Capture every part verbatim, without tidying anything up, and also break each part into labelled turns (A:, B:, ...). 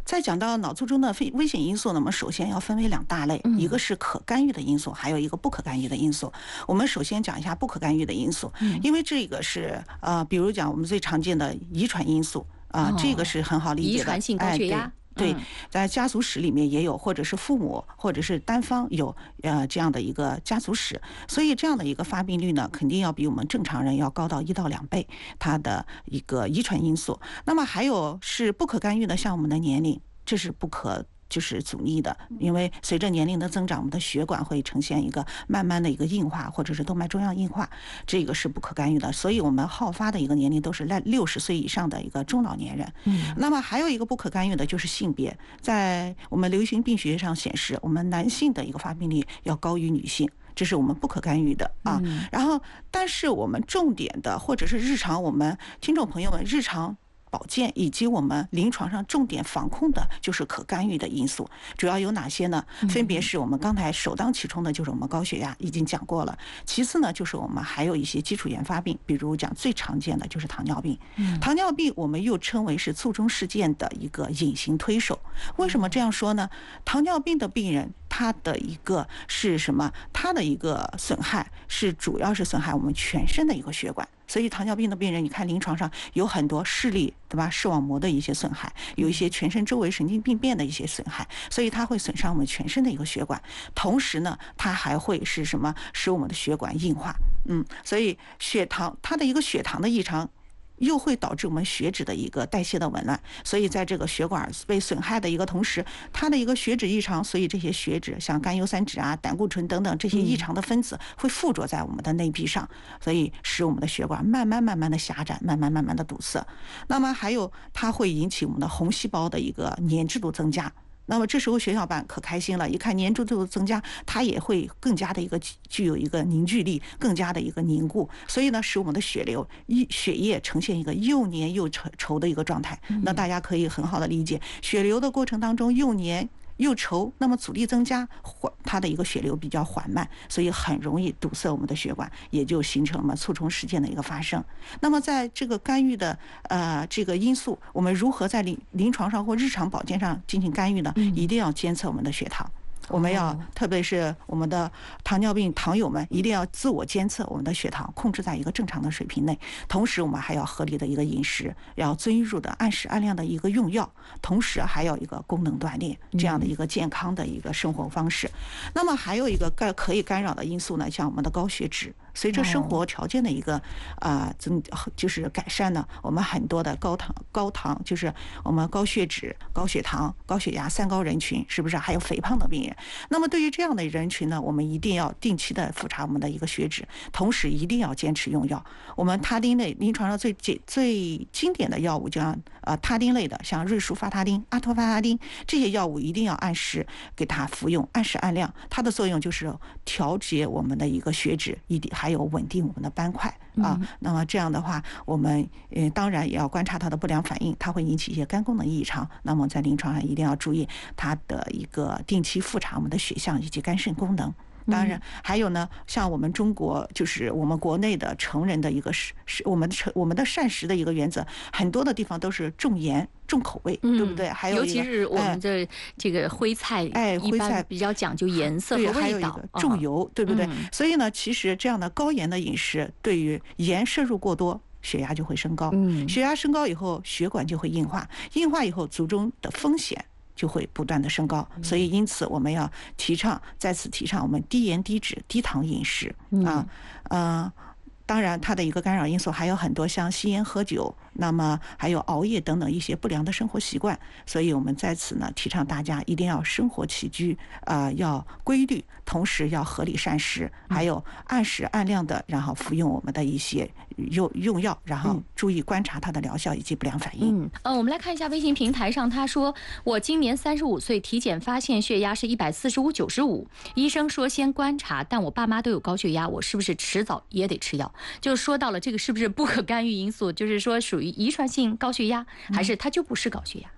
A: 在讲到脑卒中的危危险因素呢，我们首先要分为两大类，一个是可干预的因素，还有一个不可干预的因素。我们首先讲一下不可干预的因素，因为这个是呃，比如讲我们最常见的遗传因素啊、呃，这个是很好理解的，
B: 遗传性高血压。
A: 哎对，在家族史里面也有，或者是父母，或者是单方有呃这样的一个家族史，所以这样的一个发病率呢，肯定要比我们正常人要高到一到两倍，它的一个遗传因素。那么还有是不可干预的，像我们的年龄，这是不可。就是阻力的，因为随着年龄的增长，我们的血管会呈现一个慢慢的一个硬化，或者是动脉粥样硬化，这个是不可干预的。所以我们好发的一个年龄都是在六十岁以上的一个中老年人。嗯，那么还有一个不可干预的就是性别，在我们流行病学上显示，我们男性的一个发病率要高于女性。这是我们不可干预的啊，然后，但是我们重点的，或者是日常我们听众朋友们日常保健以及我们临床上重点防控的就是可干预的因素，主要有哪些呢？分别是我们刚才首当其冲的就是我们高血压，已经讲过了。其次呢，就是我们还有一些基础原发病，比如讲最常见的就是糖尿病。糖尿病我们又称为是卒中事件的一个隐形推手。为什么这样说呢？糖尿病的病人，它的一个是什么？它的一个损害是主要是损害我们全身的一个血管。所以糖尿病的病人，你看临床上有很多视力，对吧？视网膜的一些损害，有一些全身周围神经病变的一些损害，所以它会损伤我们全身的一个血管。同时呢，它还会是什么？使我们的血管硬化。嗯，所以血糖它的一个血糖的异常，又会导致我们血脂的一个代谢的紊乱，所以在这个血管被损害的一个同时，它的一个血脂异常，所以这些血脂像甘油三酯啊、胆固醇等等这些异常的分子会附着在我们的内壁上，所以使我们的血管慢慢慢慢的狭窄，慢慢慢慢的堵塞。那么还有它会引起我们的红细胞的一个粘滞度增加。那么这时候血小板可开心了，一看粘稠度增加，它也会更加的一个具有一个凝聚力，更加的一个凝固，所以呢，使我们的血流一血液呈现一个又黏又稠稠的一个状态。那大家可以很好的理解，血流的过程当中又黏又稠，那么阻力增加，它的一个血流比较缓慢，所以很容易堵塞我们的血管，也就形成了卒中事件的一个发生。那么在这个干预的呃这个因素，我们如何在临临床上或日常保健上进行干预呢？一定要监测我们的血糖。我们要特别是我们的糖尿病糖友们一定要自我监测我们的血糖，控制在一个正常的水平内。同时我们还要合理的一个饮食，要遵入的按时按量的一个用药，同时还有一个功能锻炼，这样的一个健康的一个生活方式。那么还有一个干可以干扰的因素呢，像我们的高血脂。随着生活条件的一个啊增就是改善呢，我们很多的高糖高糖就是我们高血脂、高血糖、高血压三高人群，是不是还有肥胖的病人？那么对于这样的人群呢，我们一定要定期的复查我们的一个血脂，同时一定要坚持用药。我们他汀类临床上最最经典的药物，就像呃他汀类的，像瑞舒发他汀、阿托发他汀这些药物，一定要按时给它服用，按时按量。它的作用就是调节我们的一个血脂，一定还有稳定我们的斑块啊。那么这样的话，我们呃当然也要观察它的不良反应，它会引起一些肝功能异常。那么在临床上一定要注意它的一个定期复查我们的血象以及肝肾功能。当然还有呢，像我们中国就是我们国内的成人的一个是是我们的我们的膳食的一个原则，很多的地方都是重盐重口味，对不对？还有
B: 尤其是我们的这个徽菜，
A: 哎，徽菜
B: 比较讲究颜色和味道，
A: 还有一个重油，对不对？所以呢，其实这样的高盐的饮食，对于盐摄入过多，血压就会升高。血压升高以后，血管就会硬化，硬化以后，卒中的风险就会不断的升高。所以因此我们要提倡再次提倡我们低盐低脂低糖饮食啊，呃当然它的一个干扰因素还有很多，像吸烟喝酒，那么还有熬夜等等一些不良的生活习惯。所以我们在此呢提倡大家一定要生活起居啊、呃、要规律，同时要合理膳食，还有按时按量的然后服用我们的一些用用药，然后注意观察它的疗效以及不良反应。
B: 嗯呃我们来看一下微信平台上，他说我今年三十五岁，体检发现血压是一百四十五九十五，医生说先观察，但我爸妈都有高血压，我是不是迟早也得吃药？就说到了这个是不是不可干预因素，就是说属于遗传性高血压，还是它就不是高血压？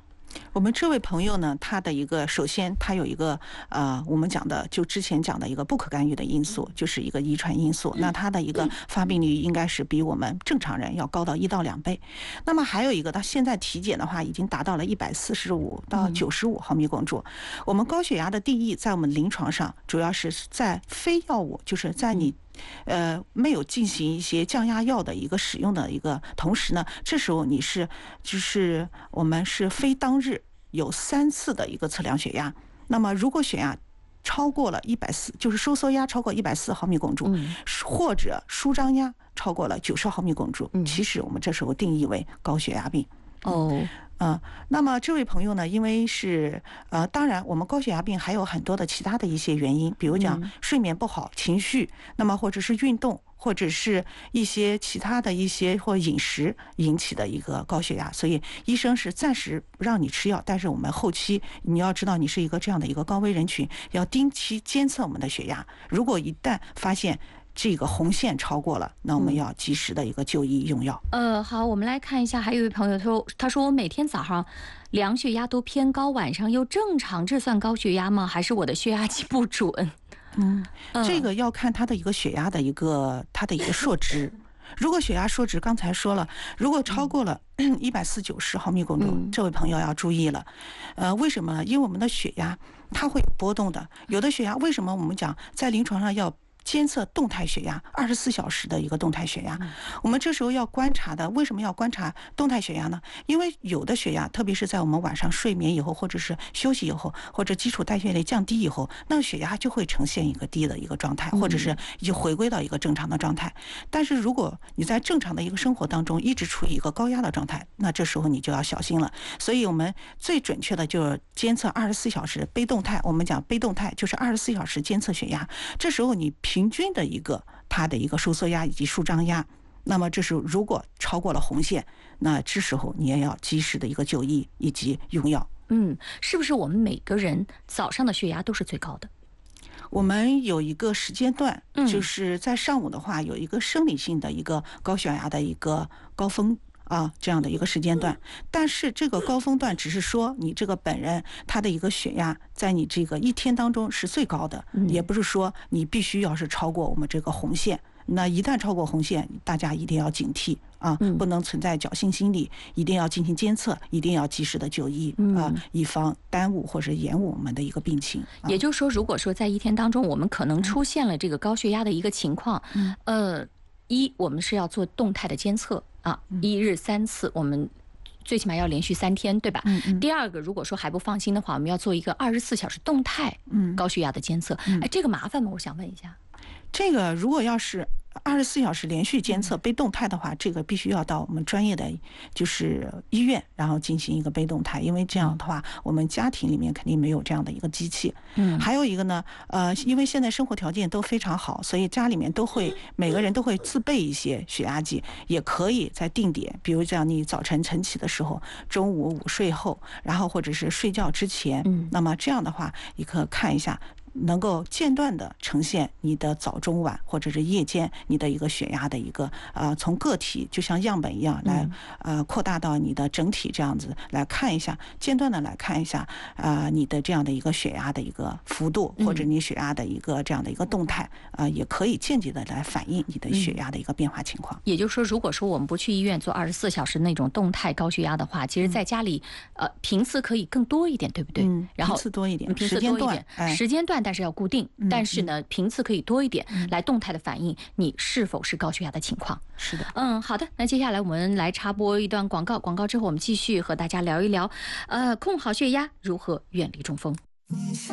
A: 我们这位朋友呢，他的一个首先他有一个呃，我们讲的就之前讲的一个不可干预的因素，就是一个遗传因素。那他的一个发病率应该是比我们正常人要高到一到两倍。那么还有一个，他现在体检的话已经达到了一百四十五到九十五毫米汞柱。我们高血压的定义在我们临床上主要是在非药物，就是在你呃，没有进行一些降压药的一个使用的一个同时呢，这时候你是就是我们是非当日有三次的一个测量血压。那么如果血压超过了一百四，就是收缩压超过一百四毫米汞柱，或者舒张压超过了九十毫米汞柱，其实我们这时候定义为高血压病。
B: 哦。
A: 呃，那么这位朋友呢，因为是呃，当然我们高血压病还有很多的其他的一些原因，比如讲睡眠不好、情绪，那么或者是运动，或者是一些其他的一些或饮食引起的一个高血压，所以医生是暂时不让你吃药，但是我们后期你要知道你是一个这样的一个高危人群，要定期监测我们的血压，如果一旦发现这个红线超过了，那我们要及时的一个就医用药。
B: 呃，好，我们来看一下，还有一位朋友说，他说我每天早上量血压都偏高，晚上又正常，这算高血压吗？还是我的血压计不准？
A: 嗯，这个要看他的一个血压的一个他的一个数值。如果血压数值刚才说了，如果超过了一百四九十毫米汞柱，这位朋友要注意了。呃，为什么呢？因为我们的血压它会有波动的，有的血压为什么我们讲在临床上要监测动态血压，二十四小时的一个动态血压，我们这时候要观察的，为什么要观察动态血压呢？因为有的血压，特别是在我们晚上睡眠以后，或者是休息以后，或者基础代谢率降低以后，那个血压就会呈现一个低的一个状态，或者是就回归到一个正常的状态。但是如果你在正常的一个生活当中一直处于一个高压的状态，那这时候你就要小心了。所以我们最准确的就是监测二十四小时非动态，我们讲非动态就是二十四小时监测血压，这时候你平均的一个它的一个收缩压以及舒张压，那么这时候如果超过了红线，那这时候你也要及时的一个就医以及用药。
B: 嗯，是不是我们每个人早上的血压都是最高的？
A: 我们有一个时间段，就是在上午的话有一个生理性的一个高血压的一个高峰啊，这样的一个时间段，但是这个高峰段只是说你这个本人他的一个血压在你这个一天当中是最高的，也不是说你必须要是超过我们这个红线。那一旦超过红线，大家一定要警惕啊，不能存在侥幸心理，一定要进行监测，一定要及时的就医啊，以防耽误或者延误我们的一个病情。
B: 也就是说，如果说在一天当中我们可能出现了这个高血压的一个情况，呃，一我们是要做动态的监测啊，一日三次，我们最起码要连续三天，对吧？
A: 嗯嗯。
B: 第二个，如果说还不放心的话，我们要做一个二十四小时动态高血压的监测。哎，这个麻烦吗？我想问一下。
A: 这个如果要是二十四小时连续监测被动态的话，这个必须要到我们专业的就是医院，然后进行一个被动态，因为这样的话，我们家庭里面肯定没有这样的一个机器。
B: 嗯，
A: 还有一个呢，呃，因为现在生活条件都非常好，所以家里面都会每个人都会自备一些血压计，也可以在定点，比如讲你早晨晨起的时候，中午午睡后，然后或者是睡觉之前，
B: 嗯，
A: 那么这样的话，你可看一下。能够间断的呈现你的早中晚或者是夜间你的一个血压的一个呃从个体就像样本一样来呃扩大到你的整体，这样子来看一下，间断的来看一下啊、呃、你的这样的一个血压的一个幅度，或者你血压的一个这样的一个动态啊、呃、也可以间接的来反映你的血压的一个变化情况。
B: 也就是说，如果说我们不去医院做二十四小时那种动态高血压的话，其实在家里呃频次可以更多一点，对不对？
A: 嗯，
B: 然后
A: 频次多一点，
B: 频次多一点，
A: 哎、
B: 时间段但是要固定，
A: 嗯、
B: 但是呢频次可以多一点，嗯、来动态的反映你是否是高血压的情况。
A: 是的，
B: 嗯，好的。那接下来我们来插播一段广告，广告之后我们继续和大家聊一聊，呃，控好血压如何远离中风。